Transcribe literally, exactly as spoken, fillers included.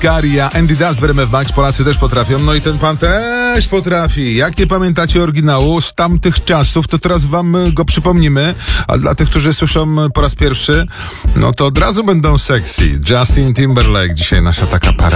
Sikaria, Andy Dust w R M F Max. Polacy też potrafią, no i ten pan też potrafi. Jak nie pamiętacie oryginału z tamtych czasów, to teraz wam go przypomnimy, a dla tych, którzy słyszą po raz pierwszy, no to od razu będą sexy. Justin Timberlake, dzisiaj nasza taka para.